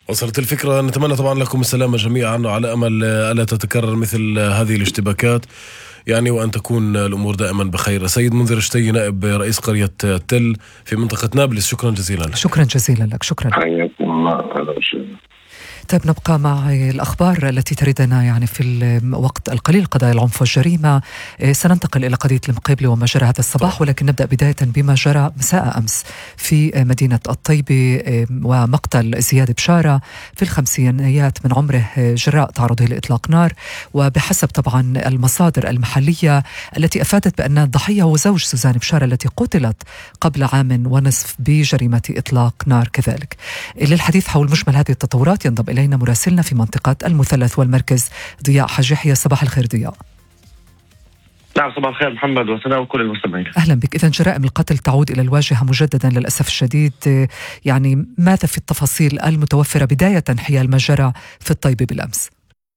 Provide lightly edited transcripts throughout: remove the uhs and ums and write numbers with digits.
وصلت الفكرة. نتمنى طبعا لكم السلامة جميعا، وعلى أمل ألا تتكرر مثل هذه الاشتباكات يعني، وأن تكون الأمور دائما بخير. سيد منذر شتي، نائب رئيس قرية تل في منطقة نابلس، شكرا جزيلا لك. شكرا جزيلا لك. شكرا. حياكم الله. طيب، نبقى مع الأخبار التي تردنا يعني في الوقت القليل، قضايا العنف والجريمة. سننتقل إلى قضية المقابلة وما جرى هذا الصباح، ولكن نبدأ بداية بما جرى مساء أمس في مدينة الطيبة، ومقتل زياد بشارة في الخمسينيات من عمره جراء تعرضه لإطلاق نار. وبحسب طبعا المصادر المحلية التي أفادت بأن الضحية هو زوج سوزان بشارة التي قتلت قبل عام ونصف بجريمة إطلاق نار كذلك. للحديث حول مجمل هذه التطورات ينضم إلينا مراسلنا في منطقة المثلث والمركز ضياء حاج يحيى. صباح الخير ضياء. نعم، صباح الخير محمد وسلام وكل المستمعين. أهلا بك. إذن جرائم القتل تعود إلى الواجهة مجددا للأسف الشديد، يعني ماذا في التفاصيل المتوفرة بداية حيال ما جرى في الطيبة بالأمس؟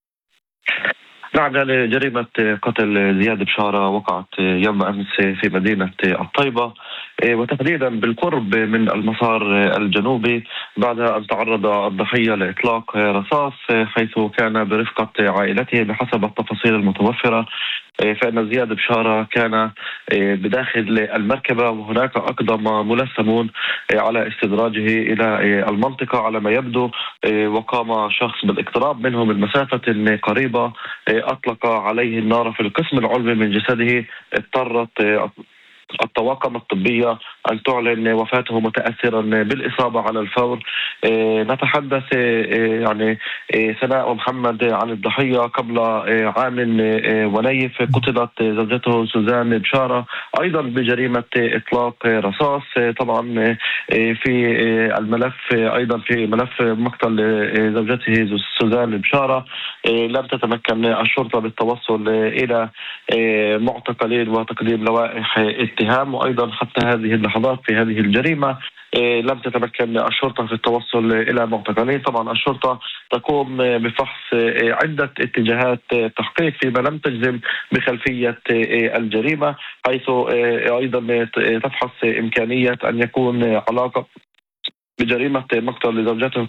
نعم، يعني جريمة قتل زياد بشارة وقعت يوم أمس في مدينة الطيبة، وتحديدا بالقرب من المسار الجنوبي، بعد أن تعرض الضحية لإطلاق رصاص حيث كان برفقة عائلته. بحسب التفاصيل المتوفرة فإن زياد بشارة كان بداخل المركبة، وهناك أقدم ملثمون على استدراجه إلى المنطقة على ما يبدو، وقام شخص بالاقتراب منه من مسافة قريبة، أطلق عليه النار في القسم العلوي من جسده. اضطرت الطواقم الطبية أن تعلن وفاته متأثرا بالإصابة على الفور. نتحدث يعني سناء ومحمد عن الضحية قبل عام ونيف قتلت زوجته سوزان بشارة أيضا بجريمة إطلاق رصاص. طبعا في الملف أيضا في ملف مقتل زوجته سوزان بشارة لم تتمكن الشرطة بالتوصل إلى معتقلين وتقديم لوائح اتهام، وأيضا حتى هذه اللحظات في هذه الجريمة لم تتمكن الشرطة في التوصل إلى معتقلين. طبعا الشرطة تقوم بفحص عدة اتجاهات تحقيق فيما لم تجزم بخلفية الجريمة، حيث أيضا تفحص إمكانية أن يكون علاقة بجريمة مقتل لزوجته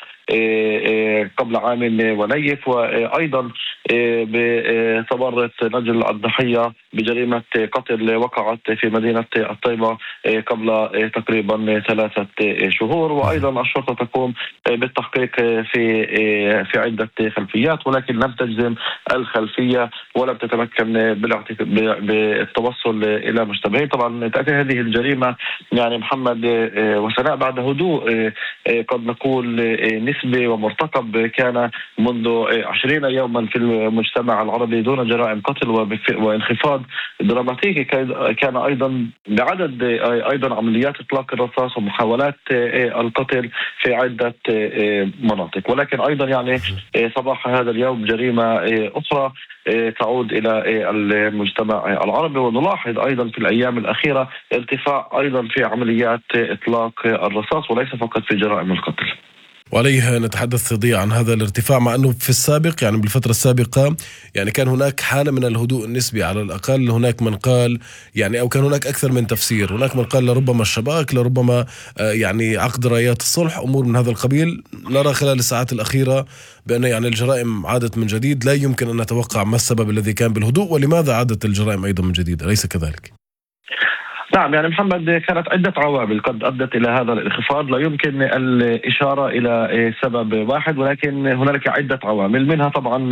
قبل عام ونيف، وأيضا بتورط نجل الضحية بجريمة قتل وقعت في مدينة الطيبة قبل تقريبا 3 شهور. وأيضا الشرطة تقوم بالتحقيق في عدة خلفيات، ولكن لم تجزم الخلفية ولم تتمكن بالتوصل إلى مشتبهين. طبعا تأتي هذه الجريمة يعني محمد وسناء بعد هدوء قد نقول نسبي ومرتقب كان منذ 20 يوما في المجتمع العربي دون جرائم قتل، وانخفاض دراماتيكي كان أيضا بعدد أيضا عمليات إطلاق الرصاص ومحاولات القتل في عدة مناطق. ولكن أيضا يعني صباح هذا اليوم جريمة أخرى تعود إلى المجتمع العربي، ونلاحظ أيضا في الأيام الأخيرة ارتفاع أيضا في عمليات إطلاق الرصاص وليس فقط في جرائم القتل. وعليه نتحدث ضياء عن هذا الارتفاع، مع أنه في السابق يعني بالفترة السابقة يعني كان هناك حالة من الهدوء النسبي على الأقل. هناك من قال يعني، أو كان هناك أكثر من تفسير، هناك من قال لربما الشباك، لربما يعني عقد رايات الصلح، أمور من هذا القبيل. نرى خلال الساعات الأخيرة بأن يعني الجرائم عادت من جديد. لا يمكن أن نتوقع ما السبب الذي كان بالهدوء، ولماذا عادت الجرائم أيضا من جديد، أليس كذلك؟ نعم، يعني محمد كانت عدة عوامل قد أدت إلى هذا الانخفاض. لا يمكن الإشارة إلى سبب واحد، ولكن هنالك عدة عوامل. منها طبعا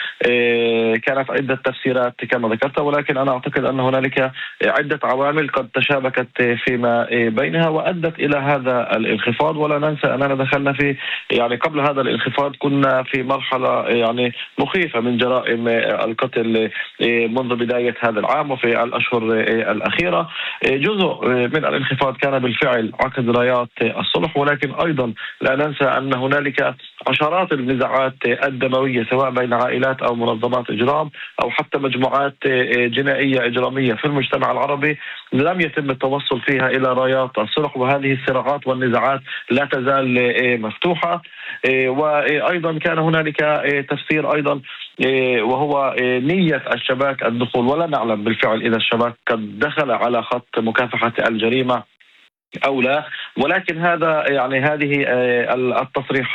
كانت عدة تفسيرات كما ذكرت، ولكن أنا أعتقد أن هنالك عدة عوامل قد تشابكت فيما بينها وأدت إلى هذا الانخفاض. ولا ننسى أننا دخلنا في يعني قبل هذا الانخفاض كنا في مرحلة يعني مخيفة من جرائم القتل منذ بداية هذا العام وفي الأشهر الأخيرة. جزء من الانخفاض كان بالفعل عقد رايات الصلح، ولكن أيضا لا ننسى أن هنالك عشرات النزاعات الدموية سواء بين عائلات أو منظمات إجرام أو حتى مجموعات جنائية إجرامية في المجتمع العربي لم يتم التوصل فيها إلى رايات الصلح، وهذه الصراعات والنزاعات لا تزال مفتوحة. وأيضا كان هنالك تفسير أيضا وهو نية الشباك الدخول، ولا نعلم بالفعل إذا الشباك قد دخل على خط مكافحة الجريمة أو لا. ولكن هذا يعني هذه التصريحات